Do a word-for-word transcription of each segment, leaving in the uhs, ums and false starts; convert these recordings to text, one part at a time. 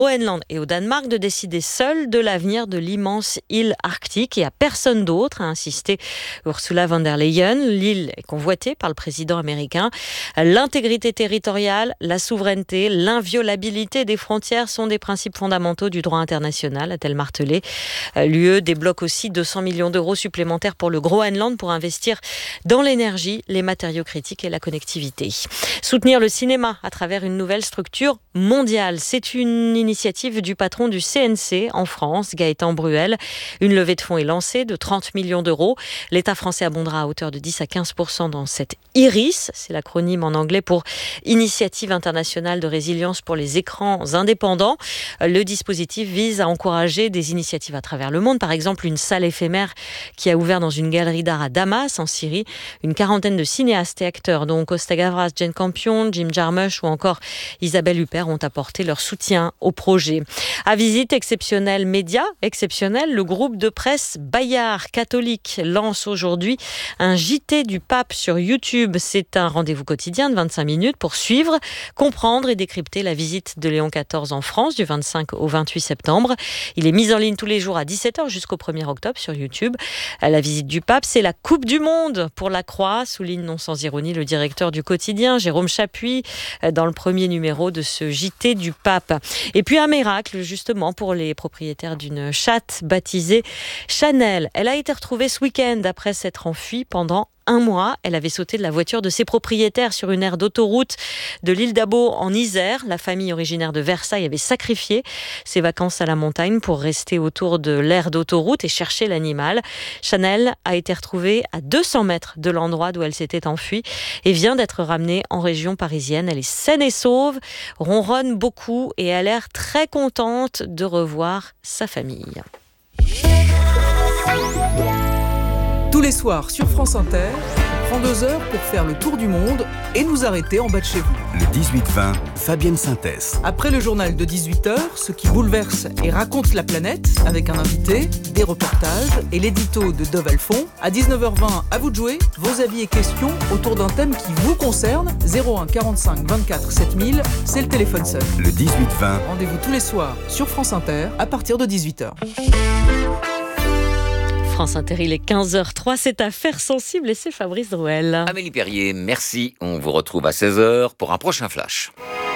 Groenland et au Danemark de décider seuls de l'avenir de l'immense île arctique et à personne d'autre, a insisté Ursula von der Leyen. L'île est convoitée par le président américain. L'intégrité territoriale, la souveraineté, l'inviolabilité des frontières sont des principes fondamentaux du droit international, a-t-elle martelé. L'U E débloque aussi deux cents millions d'euros supplémentaires pour le Groenland pour investir dans l'énergie, les matériaux critiques et la connectivité. Soutenir le cinéma à travers une nouvelle structure mondiale, c'est une initiative du patron du C N C en France, Gaëtan Bruel. Une levée de fonds est lancée de trente millions d'euros. L'État français abondera à hauteur de dix à quinze pour cent dans cette I R I S, c'est l'acronyme en anglais pour Initiative internationale de résilience pour les écrans indépendants. Le dispositif vise à encourager des initiatives à travers le monde. Par exemple, une salle éphémère qui a ouvert dans une galerie d'art à Damas, en Syrie. Une quarantaine de cinéastes et acteurs, dont Costa Gavras, Jane Campion, Jim Jarmusch ou encore Isabelle Huppert, ont apporté leur soutien au projet. À visite exceptionnelle, média exceptionnel, le groupe de presse Bayard catholique lance aujourd'hui un J T du pape sur YouTube. C'est un rendez-vous quotidien de vingt-cinq minutes pour suivre, comprendre et décrypter la visite de Léon quatorze en France du vingt-cinq au vingt-huit septembre. Il est mis en ligne tous les jours à dix-sept heures jusqu'au premier octobre sur YouTube. La visite du pape, c'est la Coupe du Monde pour la Croix, souligne non sans ironie le directeur du quotidien, Jérôme Chapuis, dans le premier numéro de ce J T du pape. Et puis un miracle justement pour les propriétaires d'une chatte baptisée Chanel. Elle a été retrouvée ce week-end après s'être enfuie pendant un mois. Elle avait sauté de la voiture de ses propriétaires sur une aire d'autoroute de l'île d'Abo en Isère. La famille originaire de Versailles avait sacrifié ses vacances à la montagne pour rester autour de l'aire d'autoroute et chercher l'animal. Chanel a été retrouvée à deux cents mètres de l'endroit d'où elle s'était enfuie et vient d'être ramenée en région parisienne. Elle est saine et sauve, ronronne beaucoup et a l'air très contente de revoir sa famille. Tous les soirs sur France Inter, on prend deux heures pour faire le tour du monde et nous arrêter en bas de chez vous. Le dix-huit vingt, Fabienne Synthèse. Après le journal de dix-huit heures, ce qui bouleverse et raconte la planète, avec un invité, des reportages et l'édito de Dove Alphon. À dix-neuf heures vingt, à vous de jouer, vos avis et questions autour d'un thème qui vous concerne. zéro un quarante-cinq vingt-quatre sept mille, c'est le téléphone seul. Le dix-huit vingt. Rendez-vous tous les soirs sur France Inter à partir de dix-huit heures. France Inter, il est quinze heures zéro trois, c'est Affaires sensibles et c'est Fabrice Drouel. Amélie Perrier, merci. On vous retrouve à seize heures pour un prochain flash.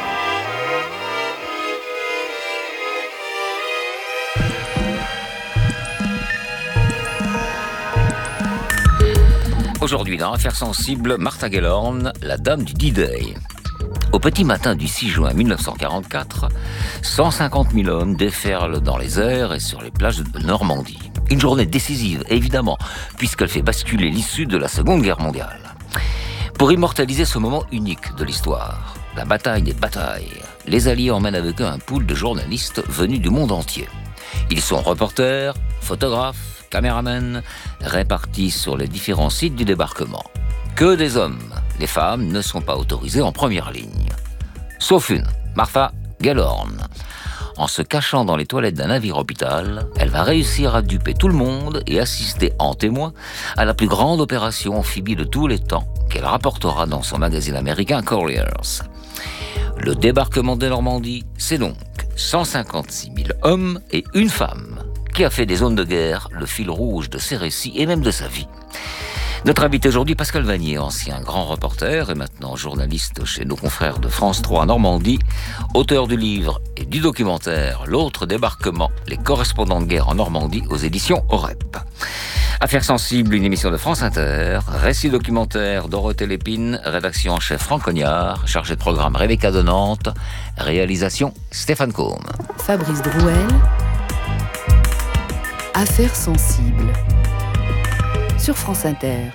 Aujourd'hui, dans Affaires sensibles, Martha Gellhorn, la dame du D-Day. Au petit matin du six juin mille neuf cent quarante-quatre, cent cinquante mille hommes déferlent dans les airs et sur les plages de Normandie. Une journée décisive, évidemment, puisqu'elle fait basculer l'issue de la Seconde Guerre mondiale. Pour immortaliser ce moment unique de l'histoire, la bataille des batailles, les Alliés emmènent avec eux un pool de journalistes venus du monde entier. Ils sont reporters, photographes, caméramens, répartis sur les différents sites du débarquement. Que des hommes, les femmes ne sont pas autorisées en première ligne. Sauf une, Martha Gellhorn. En se cachant dans les toilettes d'un navire hôpital, elle va réussir à duper tout le monde et assister en témoin à la plus grande opération amphibie de tous les temps qu'elle rapportera dans son magazine américain Couriers. Le débarquement de Normandie, c'est donc cent cinquante-six mille hommes et une femme qui a fait des zones de guerre le fil rouge de ses récits et même de sa vie. Notre invité aujourd'hui, Pascal Vanier, ancien grand reporter et maintenant journaliste chez nos confrères de France trois Normandie, auteur du livre et du documentaire L'autre débarquement, les correspondants de guerre en Normandie aux éditions OREP. Affaires sensibles, une émission de France Inter, récit documentaire Dorothée Lépine, rédaction en chef Franck Cognard, chargé de programme Rebecca de Nantes, réalisation Stéphane Combe. Fabrice Drouel, Affaires sensibles. Sur France Inter.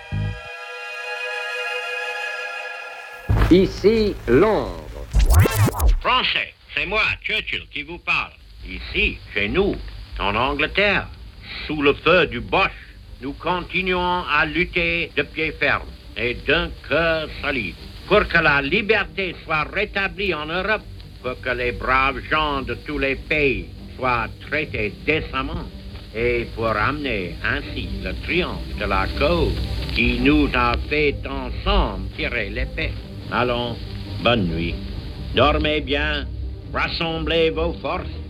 Ici, Londres. Français, c'est moi, Churchill, qui vous parle. Ici, chez nous, en Angleterre, sous le feu du Boche, nous continuons à lutter de pied ferme et d'un cœur solide pour que la liberté soit rétablie en Europe, pour que les braves gens de tous les pays soient traités décemment. Et pour amener ainsi le triomphe de la cause qui nous a fait ensemble tirer l'épée. Allons, bonne nuit. Dormez bien rassemblez vos forces